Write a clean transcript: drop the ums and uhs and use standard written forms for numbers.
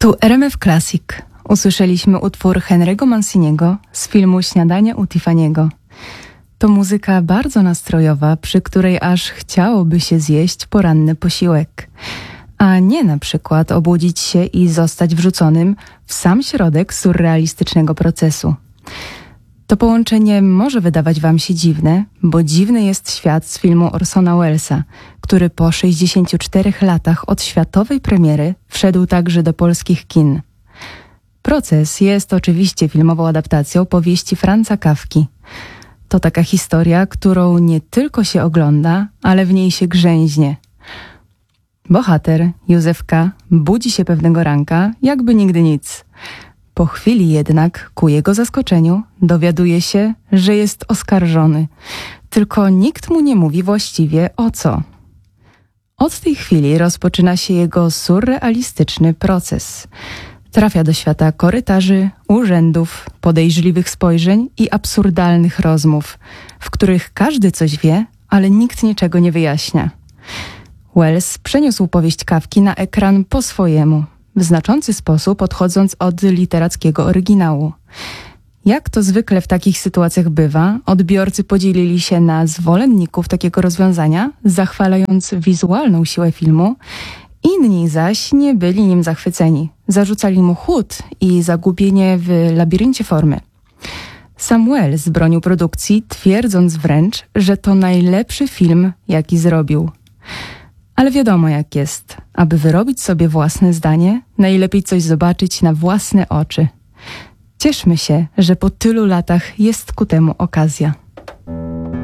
Tu RMF Classic. Usłyszeliśmy utwór Henry'ego Manciniego z filmu Śniadanie u Tiffany'ego. To muzyka bardzo nastrojowa, przy której aż chciałoby się zjeść poranny posiłek. A nie na przykład obudzić się i zostać wrzuconym w sam środek surrealistycznego procesu. To połączenie może wydawać wam się dziwne, bo dziwny jest świat z filmu Orsona Wellesa, który po 64 latach od światowej premiery wszedł także do polskich kin. Proces jest oczywiście filmową adaptacją powieści Franza Kafki. To taka historia, którą nie tylko się ogląda, ale w niej się grzęźnie. Bohater, Józef K., budzi się pewnego ranka, jakby nigdy nic. Po chwili jednak, ku jego zaskoczeniu, dowiaduje się, że jest oskarżony. Tylko nikt mu nie mówi właściwie o co. Od tej chwili rozpoczyna się jego surrealistyczny proces. Trafia do świata korytarzy, urzędów, podejrzliwych spojrzeń i absurdalnych rozmów, w których każdy coś wie, ale nikt niczego nie wyjaśnia. Wells przeniósł powieść Kafki na ekran po swojemu, w znaczący sposób odchodząc od literackiego oryginału. Jak to zwykle w takich sytuacjach bywa, odbiorcy podzielili się na zwolenników takiego rozwiązania, zachwalając wizualną siłę filmu, inni zaś nie byli nim zachwyceni. Zarzucali mu chłód i zagubienie w labiryncie formy. Sam Wells bronił produkcji, twierdząc wręcz, że to najlepszy film, jaki zrobił. Ale wiadomo jak jest. Aby wyrobić sobie własne zdanie, najlepiej coś zobaczyć na własne oczy. Cieszmy się, że po tylu latach jest ku temu okazja.